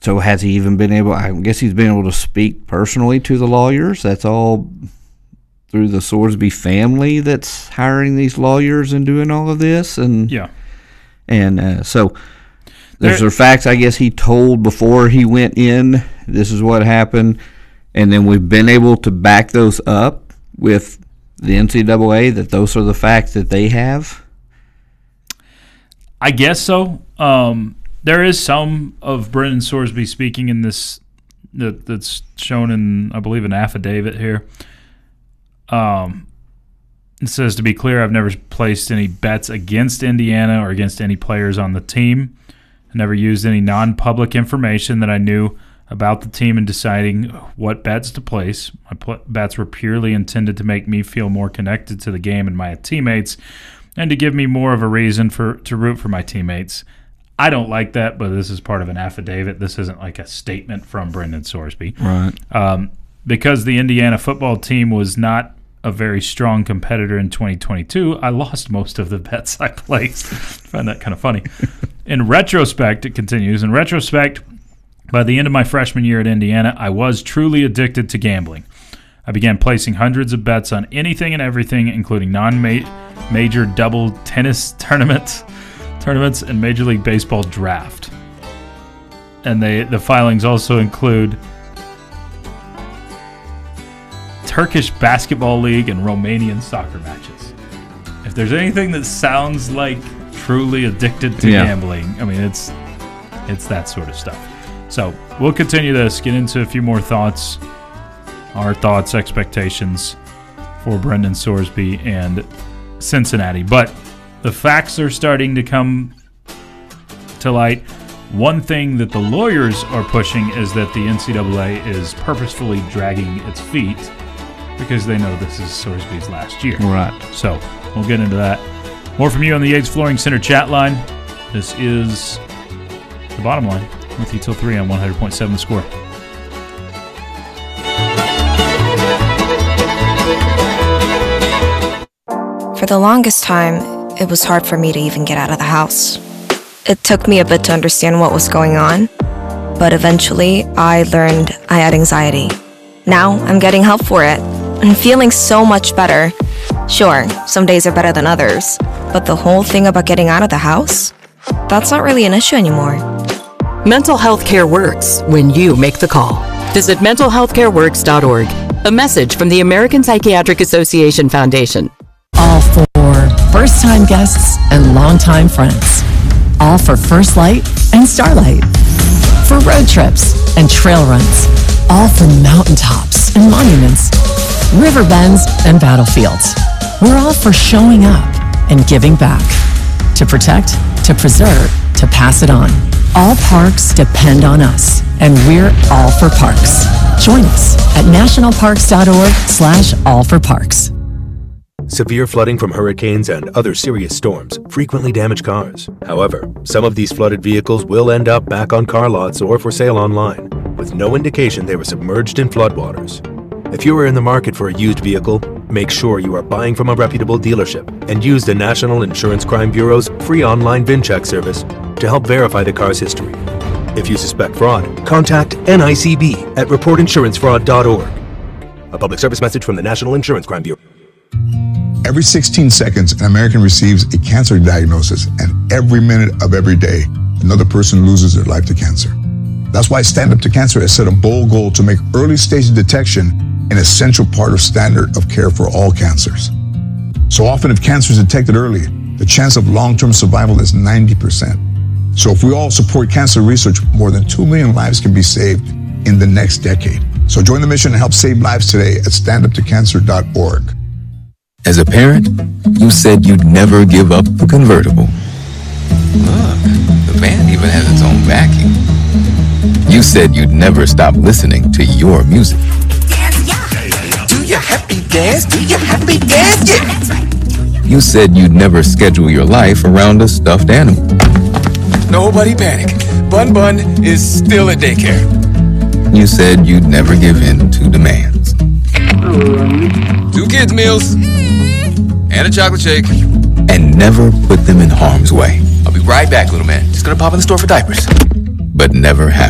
So has he even been able, I guess he's been able to speak personally to the lawyers? That's all through the Sorsby family that's hiring these lawyers and doing all of this? And yeah. And so there's facts, I guess, he told before he went in, this is what happened. And then we've been able to back those up with the NCAA, that those are the facts that they have? I guess so. There is some of Brendan Sorsby speaking in this that's shown in, I believe, an affidavit here. It says, to be clear, I've never placed any bets against Indiana or against any players on the team. I never used any non-public information that I knew about the team in deciding what bets to place. My bets were purely intended to make me feel more connected to the game and my teammates, and to give me more of a reason to root for my teammates. I don't like that, but this is part of an affidavit. This isn't like a statement from Brendan Sorsby. Right. Because the Indiana football team was not a very strong competitor in 2022, I lost most of the bets I placed. I find that kind of funny. In retrospect, it continues, in retrospect, by the end of my freshman year at Indiana, I was truly addicted to gambling. I began placing hundreds of bets on anything and everything, including non-major double tennis tournaments and Major League Baseball draft. And the filings also include Turkish Basketball League and Romanian soccer matches. If there's anything that sounds like truly addicted to gambling, I mean, it's that sort of stuff. So we'll continue this, get into a few more thoughts, our thoughts, expectations for Brendan Sorsby and Cincinnati. But the facts are starting to come to light. One thing that the lawyers are pushing is that the NCAA is purposefully dragging its feet because they know this is Sorsby's last year. Right. So we'll get into that. More from you on the Yates Flooring Center chat line. This is The Bottom Line with you till 3 on 100.7 The Score. For the longest time, it was hard for me to even get out of the house. It took me a bit to understand what was going on, but eventually I learned I had anxiety. Now I'm getting help for it and feeling so much better. Sure, some days are better than others, but the whole thing about getting out of the house, that's not really an issue anymore. Mental health care works when you make the call. Visit mentalhealthcareworks.org. A message from the American Psychiatric Association Foundation. All for first-time guests and longtime friends. All for First Light and Starlight. For road trips and trail runs. All for mountaintops and monuments. River bends and battlefields. We're all for showing up and giving back. To protect, to preserve, to pass it on. All parks depend on us, and we're all for parks. Join us at nationalparks.org/allforparks. Severe flooding from hurricanes and other serious storms frequently damage cars. However, some of these flooded vehicles will end up back on car lots or for sale online, with no indication they were submerged in floodwaters. If you are in the market for a used vehicle, make sure you are buying from a reputable dealership and use the National Insurance Crime Bureau's free online VIN check service to help verify the car's history. If you suspect fraud, contact NICB at reportinsurancefraud.org. A public service message from the National Insurance Crime Bureau. Every 16 seconds, an American receives a cancer diagnosis, and every minute of every day, another person loses their life to cancer. That's why Stand Up to Cancer has set a bold goal to make early stage detection an essential part of standard of care for all cancers. So often, if cancer is detected early, the chance of long-term survival is 90%. So if we all support cancer research, more than 2 million lives can be saved in the next decade. So join the mission and help save lives today at standuptocancer.org. As a parent, you said you'd never give up the convertible. Look, the van even has its own vacuum. You said you'd never stop listening to your music. Do your happy dance, do your happy dance, yeah. That's right. You said you'd never schedule your life around a stuffed animal. Nobody panic. Bun Bun is still at daycare. You said you'd never give in to demands. 2 kids' meals. And a chocolate shake. And never put them in harm's way. I'll be right back, little man. Just gonna pop in the store for diapers. But never have.